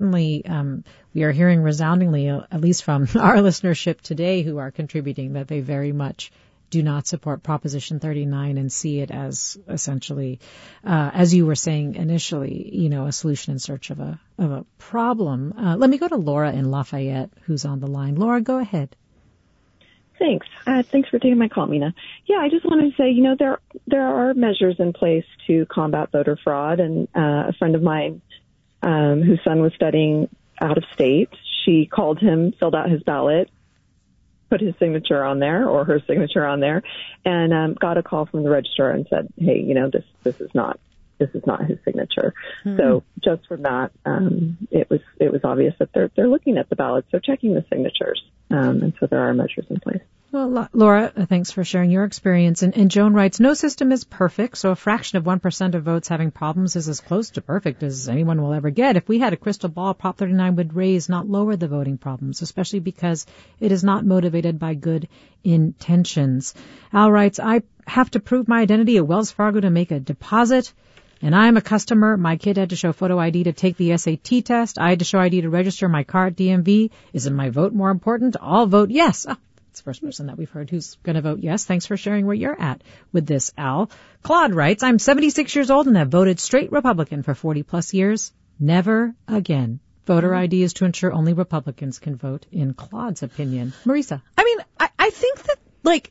certainly we are hearing resoundingly, at least from our listenership today who are contributing, that they very much do not support Proposition 39 and see it as essentially, as you were saying initially, a solution in search of a problem. Let me go to Laura in Lafayette, who's on the line. Laura, go ahead. Thanks. Thanks for taking my call, Mina. Yeah, I just wanted to say, there are measures in place to combat voter fraud. And a friend of mine whose son was studying out of state, she called him, filled out his ballot, put his signature on there or her signature on there, and got a call from the registrar and said, hey, this is not his signature. Mm-hmm. So just from that, it was obvious that they're looking at the ballots, they're checking the signatures, and so there are measures in place. Well, Laura, thanks for sharing your experience. And Joan writes, no system is perfect, so a fraction of 1% of votes having problems is as close to perfect as anyone will ever get. If we had a crystal ball, Prop 39 would raise, not lower the voting problems, especially because it is not motivated by good intentions. Al writes, I have to prove my identity at Wells Fargo to make a deposit, and I'm a customer. My kid had to show photo ID to take the SAT test. I had to show ID to register my car at DMV. Isn't my vote more important? I'll vote yes. It's the first person that we've heard who's going to vote yes. Thanks for sharing where you're at with this, Al. Claude writes, I'm 76 years old and have voted straight Republican for 40 plus years. Never again. Voter ID is to ensure only Republicans can vote, in Claude's opinion. Marisa. I mean, I think that,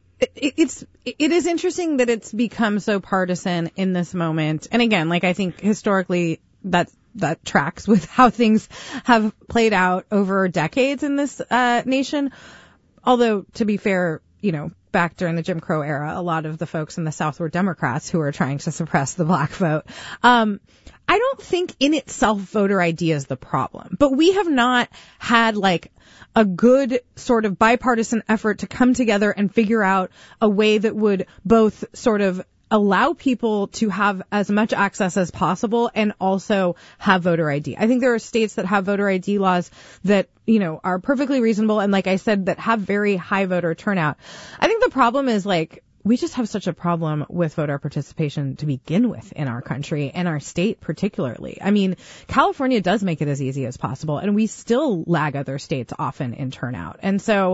it is interesting that it's become so partisan in this moment. And again, I think historically that tracks with how things have played out over decades in this nation. Although, to be fair, back during the Jim Crow era, a lot of the folks in the South were Democrats who were trying to suppress the black vote. I don't think in itself voter ID is the problem, but we have not had a good sort of bipartisan effort to come together and figure out a way that would both sort of allow people to have as much access as possible and also have voter ID. I think there are states that have voter ID laws that, are perfectly reasonable and, like I said, that have very high voter turnout. I think the problem is, we just have such a problem with voter participation to begin with in our country and our state particularly. I mean, California does make it as easy as possible, and we still lag other states often in turnout. And so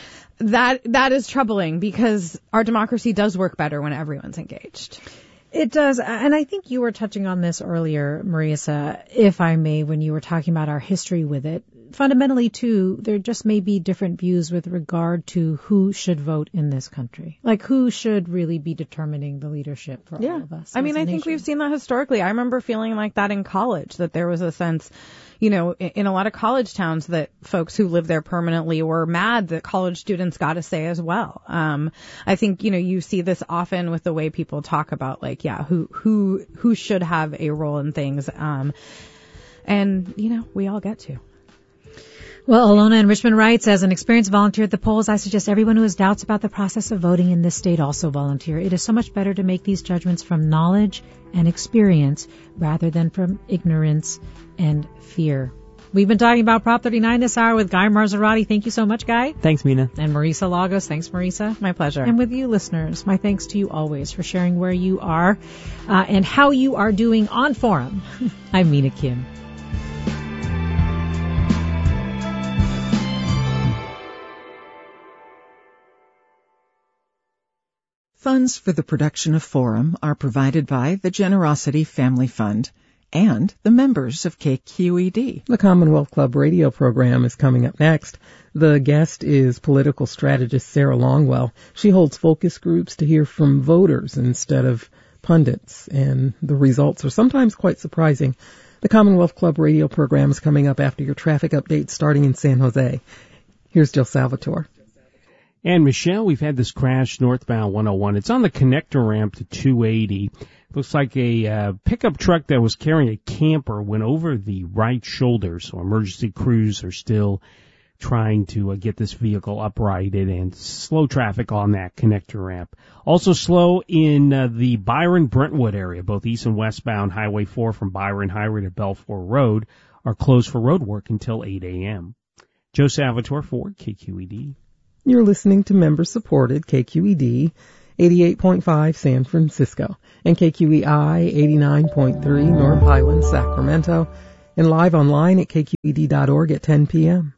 that is troubling because our democracy does work better when everyone's engaged. It does. And I think you were touching on this earlier, Marisa, if I may, when you were talking about our history with it. Fundamentally, too, there just may be different views with regard to who should vote in this country. Who should really be determining the leadership for all of us. I mean, I think we've seen that historically. I remember feeling like that in college, that there was a sense, in a lot of college towns that folks who live there permanently were mad that college students got a say as well. I think, you see this often with the way people talk about who should have a role in things. And we all get to. Well, Alona in Richmond writes, as an experienced volunteer at the polls, I suggest everyone who has doubts about the process of voting in this state also volunteer. It is so much better to make these judgments from knowledge and experience rather than from ignorance and fear. We've been talking about Prop 39 this hour with Guy Marzorati. Thank you so much, Guy. Thanks, Mina. And Marisa Lagos. Thanks, Marisa. My pleasure. And with you, listeners, my thanks to you always for sharing where you are and how you are doing on Forum. I'm Mina Kim. Funds for the production of Forum are provided by the Generosity Family Fund and the members of KQED. The Commonwealth Club radio program is coming up next. The guest is political strategist Sarah Longwell. She holds focus groups to hear from voters instead of pundits, and the results are sometimes quite surprising. The Commonwealth Club radio program is coming up after your traffic update starting in San Jose. Here's Jill Salvatore. And Michelle, we've had this crash northbound 101. It's on the connector ramp to 280. Looks like a pickup truck that was carrying a camper went over the right shoulder. So emergency crews are still trying to get this vehicle uprighted and slow traffic on that connector ramp. Also slow in the Byron-Brentwood area. Both east and westbound Highway 4 from Byron Highway to Belfour Road are closed for road work until 8 a.m. Joe Salvatore for KQED. You're listening to member-supported KQED 88.5 San Francisco and KQEI 89.3 North Highlands, Sacramento. and live online at kqed.org at 10 p.m.